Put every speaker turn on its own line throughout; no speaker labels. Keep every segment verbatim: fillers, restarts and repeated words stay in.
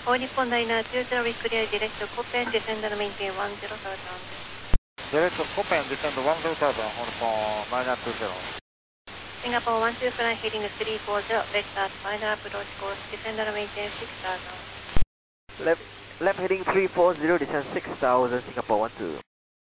All Nippon Liner two zero with clear direct Copen, descend and maintain one zero thousand.
Direct Copen, descend one zero thousand, All Nippon Liner two zero.
Singapore one two flying heading three four zero, vector final approach course, descend and maintain six thousand.
Left, left heading three four zero, descend six thousand, Singapore one two.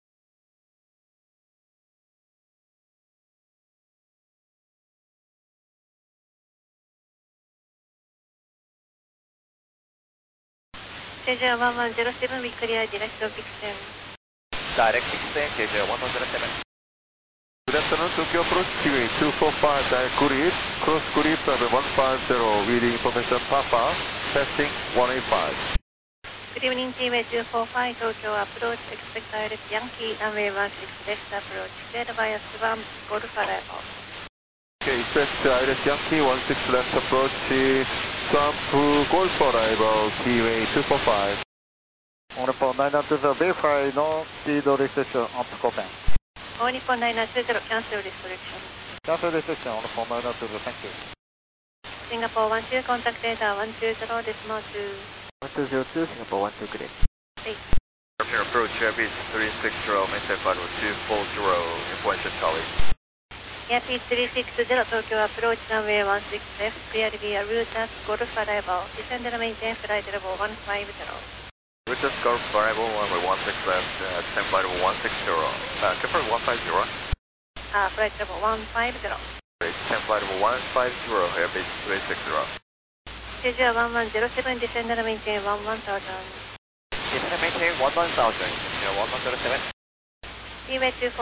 Jeju one one zero seven with clear direct Vixen.
Direct Vixen, Jeju one one zero seven.
Good afternoon, Tokyo approach, Kiwi two four five, direct grid, cross grid, seven one five zero, reading information Papa, testing one eight five.
Good evening, Kiwi two four five, Tokyo approach, expect direct Yankee, runway one six, left approach, cleared via Swamp, Golf arrival.
Okay, expect direct Yankee one six left approach, Swamp, Golf arrival, Kiwi two four five.
All Nippon Liner two zero, verify no speed restriction on Copen.
All Nippon Liner two zero, cancel restriction.
Cancel restriction, All Nippon Liner two zero, thank you.
Singapore one two, contact data one two zero, decimal two.
one two zero two, Singapore one two, clear.
Eight.
Air approach, Airbus three six zero, maintain flight two four zero, information Charlie.
Airbus three six zero, Tokyo approach, runway one six left, clear via route at Golf arrival, descend and maintain flight level one five zero.
Route at Golf arrival, runway one six left, uh, descend flight level one six zero. Uh, confirm one five zero.
Uh, flight level one five zero.
Descend flight level one five zero, Airbus three six zero.
Jeju one one zero seven, descend and maintain one one thousand.
Descend and maintain one one thousand, Jeju one one zero seven.
Kiwi two